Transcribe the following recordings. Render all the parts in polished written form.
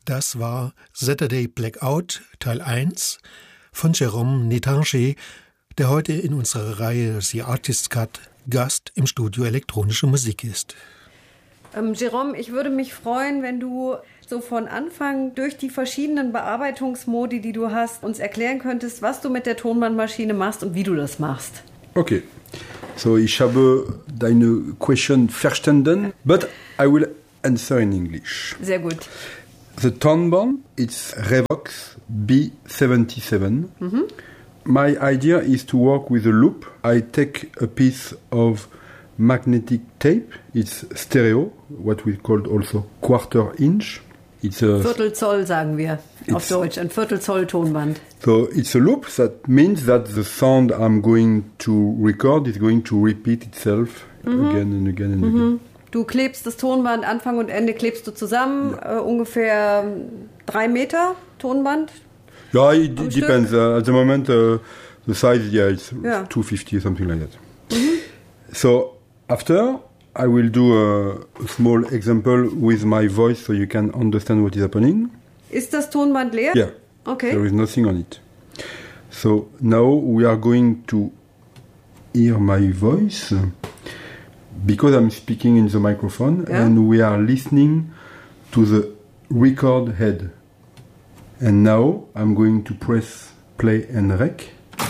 Das war Saturday Blackout Teil 1 von Jérôme Nétanger, der heute in unserer Reihe The Artist's Cut Gast im Studio Elektronische Musik ist. Jérôme, ich würde mich freuen, wenn du so von Anfang durch die verschiedenen Bearbeitungsmodi, die du hast, uns erklären könntest, was du mit der Tonbandmaschine machst und wie du das machst. Okay. So, ich habe deine Question verstanden, but I will answer in English. Sehr gut. The Tonband, it's Revox B77. My idea is to work with a loop. I take a piece of magnetic tape. It's stereo, what we called also quarter inch. It's a Viertelzoll sagen wir auf Deutsch, ein Viertelzoll Tonband. So it's a loop. That means that the sound I'm going to record is going to repeat itself again and again and again. Du klebst das Tonband, Anfang und Ende klebst du zusammen, ungefähr 3 Meter Tonband. Yeah, it depends. At the moment, the size, it's 250 or something like that. So after, I will do a small example with my voice so you can understand what is happening. Ist das Tonband leer? Yeah. Okay. There is nothing on it. So now we are going to hear my voice because I'm speaking in the microphone and we are listening to the record head. And now I'm going to press play and rec.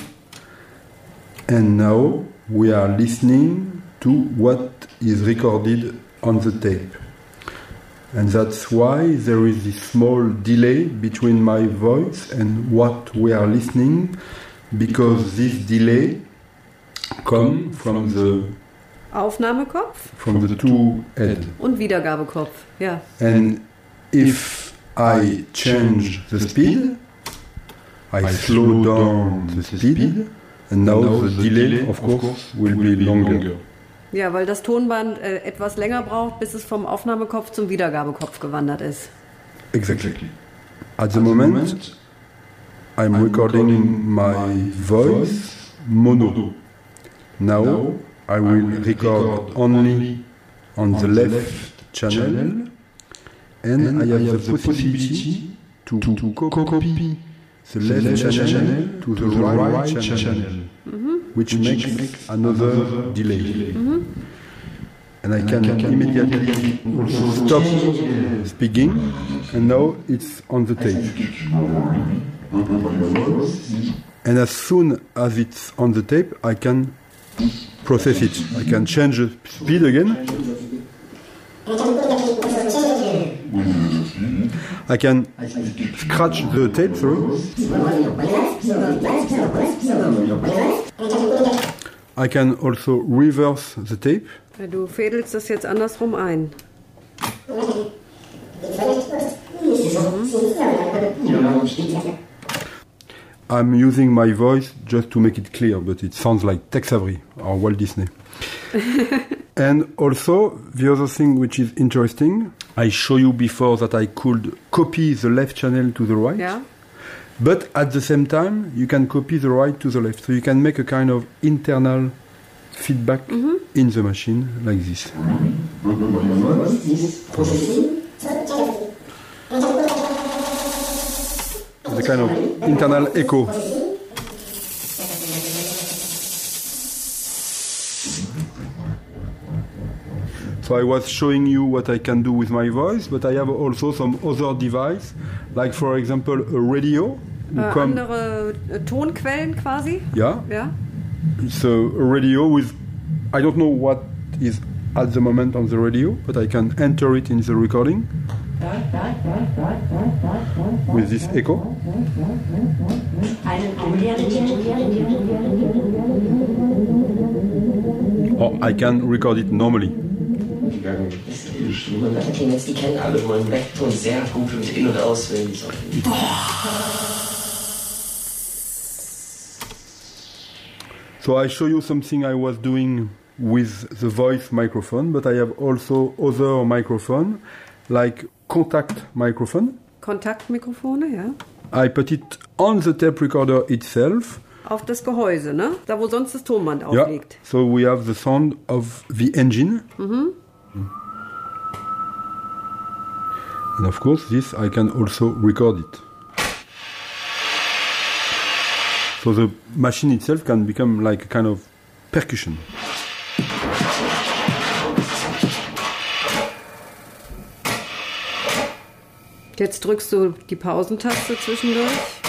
And now we are listening to what is recorded on the tape. And that's why there is this small delay between my voice and what we are listening, because this delay comes from the Aufnahmekopf? From the two heads. Und Wiedergabekopf, ja. And if I change the speed, I slow down the speed, and now the delay, of course, will be longer. Ja, weil das Tonband etwas länger braucht, bis es vom Aufnahmekopf zum Wiedergabekopf gewandert ist. Exactly. At the moment, I'm recording my voice mono. Now I will record only on the left channel, and I have the possibility to copy the left channel to the right channel, which makes another delay. And I can immediately also stop speaking, and now it's on the tape. And as soon as it's on the tape, I can process it. I can change the speed again. I can scratch the tape, I can also reverse the tape. Du fädelst das jetzt andersrum ein. I'm using my voice just to make it clear, but it sounds like Tex Avery or Walt Disney. And also, the other thing which is interesting, I showed you before that I could copy the left channel to the right. Ja. But at the same time, you can copy the right to the left. So you can make a kind of internal feedback in the machine like this. The kind of internal echo. So I was showing you what I can do with my voice, but I have also some other device, like for example a radio. Andere Tonquellen quasi? Yeah. Ja. It's a radio with, I don't know what is at the moment on the radio, but I can enter it in the recording with this echo. Or I can record it normally. Die kennen alle meinen Backton sehr gut und in- und auswendig. So I show you something I was doing with the voice microphone, but I have also other microphone, like contact microphone. Kontaktmikrofone, ja. I put it on the tape recorder itself. Auf das Gehäuse, ne? Da, wo sonst das Tonband aufliegt. So we have the sound of the engine. And of course, this I can also record it. So the machine itself can become like a kind of percussion. Jetzt drückst du die Pausentaste zwischendurch.